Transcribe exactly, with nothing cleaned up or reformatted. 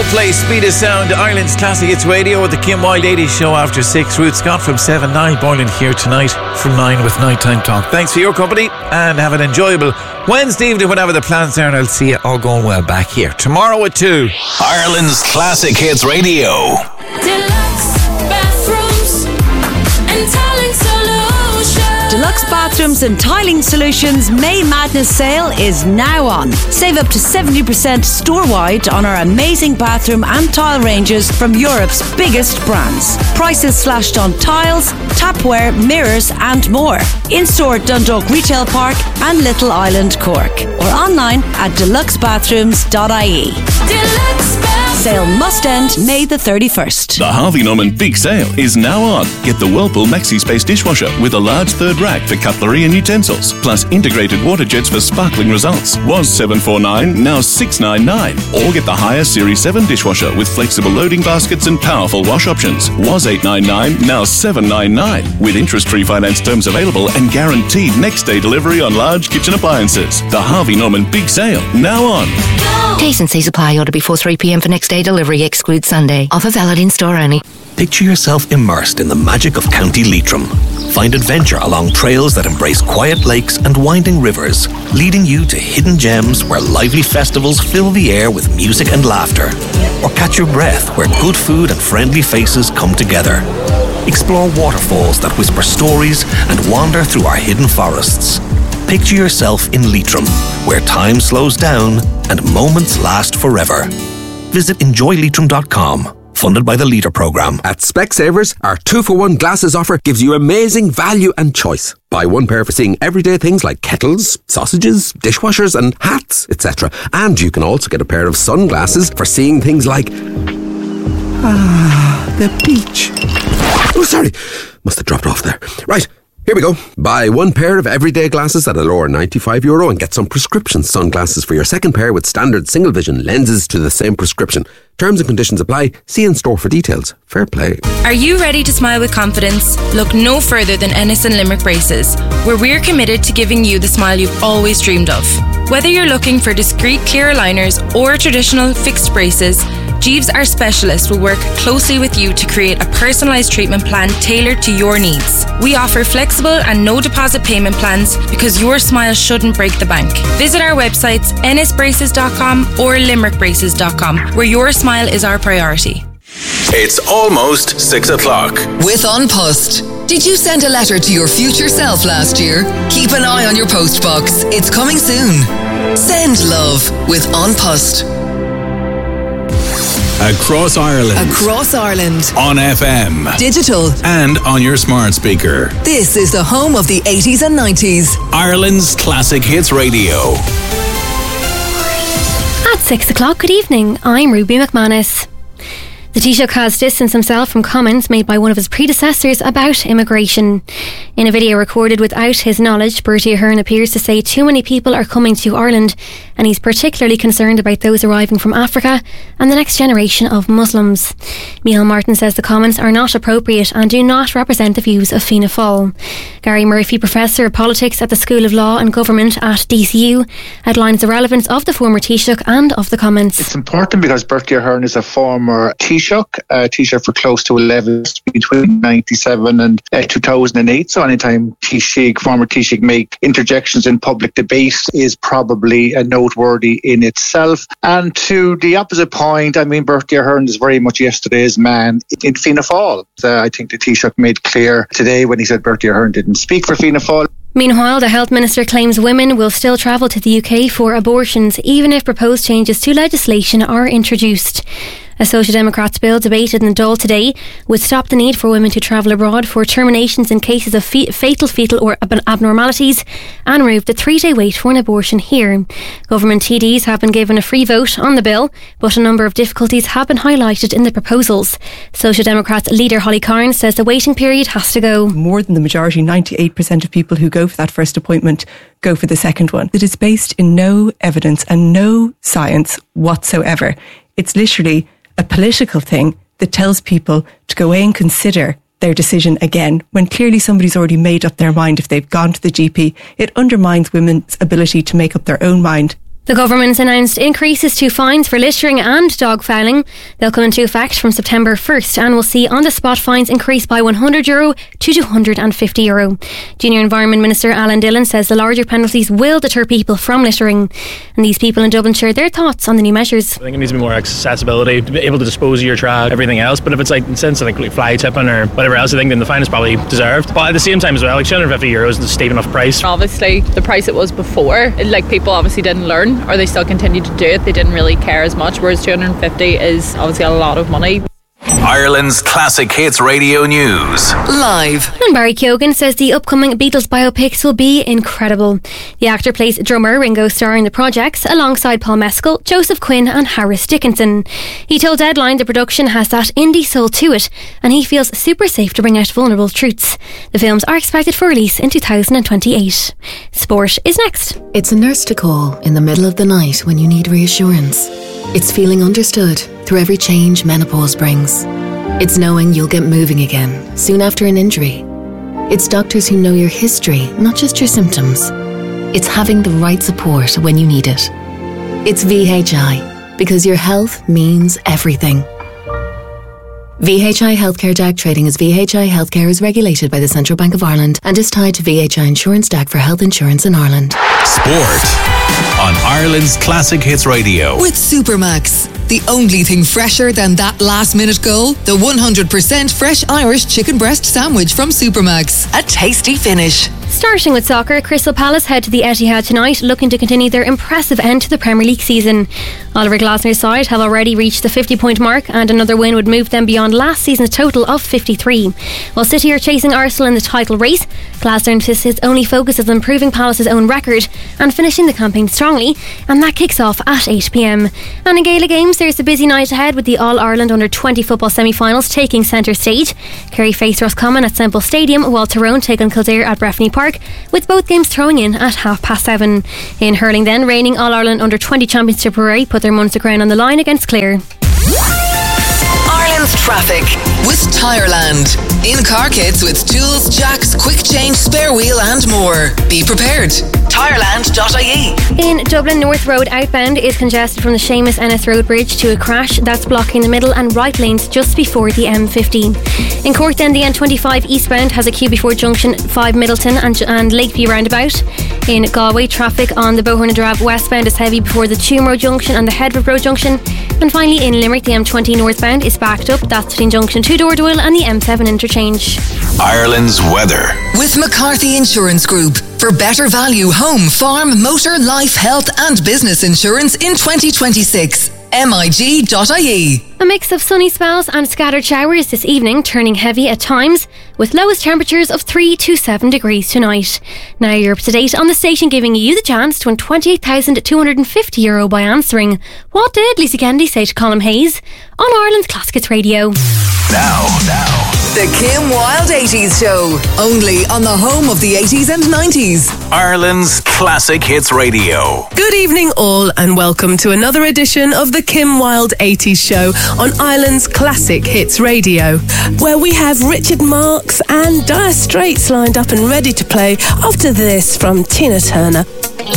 play Speed of Sound, Ireland's Classic Hits Radio with the Kim Wilde eighties show after six. Ruth Scott from seven, Niall Boylan here tonight from nine with Nighttime Talk. Thanks for your company and have an enjoyable Wednesday evening, whatever the plans are, and I'll see you all going well back here tomorrow at two. Ireland's Classic Hits Radio. Deluxe bathrooms and tiling solutions. Deluxe Bathrooms and Tiling Solutions May Madness sale is now on. Save up to seventy percent store-wide on our amazing bathroom and tile ranges from Europe's biggest brands. Prices slashed on tiles, tapware, mirrors and more. In-store at Dundalk Retail Park and Little Island, Cork. Or online at deluxe bathrooms dot I E. Deluxe bathrooms. Sale must end May the thirty-first. The Harvey Norman Big Sale is now on. Get the Whirlpool Maxi Space dishwasher with a large third rack for cutlery and utensils, plus integrated water jets for sparkling results. Was seven forty-nine, now six ninety-nine. Or get the higher Series seven dishwasher with flexible loading baskets and powerful wash options. Was eight ninety-nine, now seven ninety-nine. With interest-free finance terms available and guaranteed next-day delivery on large kitchen appliances. The Harvey Norman Big Sale, now on. T's and C's apply. Order before three p.m. for next day delivery. Exclude Sunday. Offer valid in store only. Picture yourself immersed in the magic of County Leitrim. Find adventure along trails that embrace quiet lakes and winding rivers, leading you to hidden gems where lively festivals fill the air with music and laughter. Or catch your breath where good food and friendly faces come together. Explore waterfalls that whisper stories and wander through our hidden forests. Picture yourself in Leitrim, where time slows down and moments last forever. Visit enjoy leitrim dot com. Funded by the Leader Programme. At Specsavers, our two for one glasses offer gives you amazing value and choice. Buy one pair for seeing everyday things like kettles, sausages, dishwashers and hats, et cetera. And you can also get a pair of sunglasses for seeing things like... Ah, the beach. Oh, sorry. Must have dropped off there. Right. Here we go. Buy one pair of everyday glasses at a lower ninety-five euro and get some prescription sunglasses for your second pair with standard single vision lenses to the same prescription. Terms and conditions apply. See in store for details. Fair play. Are you ready to smile with confidence? Look no further than Ennis and Limerick Braces, where we're committed to giving you the smile you've always dreamed of. Whether you're looking for discreet clear aligners or traditional fixed braces, Jeeves, our specialist, will work closely with you to create a personalised treatment plan tailored to your needs. We offer flexible and no deposit payment plans because your smile shouldn't break the bank. Visit our websites ennis braces dot com or limerick braces dot com, where your smile is our priority. It's almost six o'clock. With An Post. Did you send a letter to your future self last year? Keep an eye on your post box. It's coming soon. Send love with An Post. Across Ireland. Across Ireland. On F M. Digital. And on your smart speaker. This is the home of the eighties and nineties. Ireland's Classic Hits Radio. At six o'clock, good evening. I'm Ruby McManus. The Taoiseach has distanced himself from comments made by one of his predecessors about immigration. In a video recorded without his knowledge, Bertie Ahern appears to say too many people are coming to Ireland, and he's particularly concerned about those arriving from Africa and the next generation of Muslims. Micheál Martin says the comments are not appropriate and do not represent the views of Fianna Fáil. Gary Murphy, Professor of Politics at the School of Law and Government at D C U, outlines the relevance of the former Taoiseach and of the comments. It's important because Bertie Ahern is a former Taoiseach, uh, Taoiseach for close to eleven years between ninety-seven and uh, two thousand eight. So anytime Taoiseach, former Taoiseach make interjections in public debate is probably uh, noteworthy in itself. And to the opposite point, I mean, Bertie Ahern is very much yesterday's man in Fianna Fáil. Uh, I think the Taoiseach made clear today when he said Bertie Ahern didn't speak for Fianna Fáil. Meanwhile, the Health Minister claims women will still travel to the U K for abortions, even if proposed changes to legislation are introduced. A Social Democrats bill debated in the Dáil today would stop the need for women to travel abroad for terminations in cases of fe- fatal fetal or ab- abnormalities and remove the three-day wait for an abortion here. Government T Ds have been given a free vote on the bill, but a number of difficulties have been highlighted in the proposals. Social Democrats leader Holly Cairns says the waiting period has to go. More than the majority, ninety-eight percent of people who go for that first appointment go for the second one. It is based in no evidence and no science whatsoever. It's literally a political thing that tells people to go away and consider their decision again when clearly somebody's already made up their mind if they've gone to the G P. It undermines women's ability to make up their own mind. The government's announced increases to fines for littering and dog fouling. They'll come into effect from September first and will see on-the-spot fines increase by one hundred euro to two hundred fifty euro. Junior Environment Minister Alan Dillon says the larger penalties will deter people from littering. And these people in Dublin shared their thoughts on the new measures. I think it needs to be more accessibility, to be able to dispose of your trash, everything else. But if it's like in the sense of like fly tipping or whatever else, I think then the fine is probably deserved. But at the same time as well, like two hundred fifty euros is a steep enough price. Obviously, the price it was before, like people obviously didn't learn, or they still continue to do it. They didn't really care as much, whereas two hundred fifty is obviously a lot of money. Ireland's Classic Hits Radio News. Live. And Barry Keoghan says the upcoming Beatles biopics will be incredible. The actor plays drummer Ringo Starr in the projects alongside Paul Mescal, Joseph Quinn and Harris Dickinson. He told Deadline the production has that indie soul to it and he feels super safe to bring out vulnerable truths. The films are expected for release in two thousand twenty-eight. Sport is next. It's a nurse to call in the middle of the night when you need reassurance. It's feeling understood through every change menopause brings. It's knowing you'll get moving again soon after an injury. It's doctors who know your history, not just your symptoms. It's having the right support when you need it. It's V H I, because your health means everything. V H I Healthcare D A C trading as V H I Healthcare is regulated by the Central Bank of Ireland and is tied to V H I Insurance D A C for health insurance in Ireland. Sport on Ireland's Classic Hits Radio. With Supermax, the only thing fresher than that last minute goal, the one hundred percent fresh Irish chicken breast sandwich from Supermax. A tasty finish. Starting with soccer, Crystal Palace head to the Etihad tonight, looking to continue their impressive end to the Premier League season. Oliver Glasner's side have already reached the fifty-point mark, and another win would move them beyond last season's total of fifty-three. While City are chasing Arsenal in the title race, Glasner insists his only focus is on improving Palace's own record and finishing the campaign strongly, and that kicks off at eight p m. And in Gaelic games, there's a busy night ahead with the All-Ireland under twenty football semi-finals taking centre stage. Kerry face Roscommon at Semple Stadium, while Tyrone take on Kildare at Breffni Park, with both games throwing in at half past seven. In hurling then, reigning All-Ireland under twenty champions Tipperary put their Munster crown on the line against Clare. Ireland's traffic with Tireland. In car kits with tools, jacks, quick change, spare wheel and more. Be prepared. Tireland dot I E. In Dublin, North Road outbound is congested from the Seamus Ennis Road Bridge to a crash that's blocking the middle and right lanes just before the M fifteen. In Cork then, the N twenty-five eastbound has a queue before Junction five Middleton and, and Lakeview roundabout. In Galway, traffic on the Bohern and Drab westbound is heavy before the Tuam Road Junction and the Headford Road Junction. And finally in Limerick, the M twenty northbound is backed up. That's between Junction two Dordoyle and the M seven interchange. Ireland's weather. With McCarthy Insurance Group. For better value home, farm, motor, life, health and business insurance in twenty twenty-six. M I G dot I E. A mix of sunny spells and scattered showers this evening, turning heavy at times, with lowest temperatures of three to seven degrees tonight. Now you're up to date on the station, giving you the chance to win twenty-eight thousand two hundred fifty euro by answering what did Lisa Kennedy say to Colin Hayes on Ireland's Classic Hits Radio. Now, now. The Kim Wilde eighties Show. Only on the home of the eighties and nineties. Ireland's Classic Hits Radio. Good evening all and welcome to another edition of the Kim Wilde eighties Show on Ireland's Classic Hits Radio, where we have Richard Marx and Dire Straits lined up and ready to play after this from Tina Turner.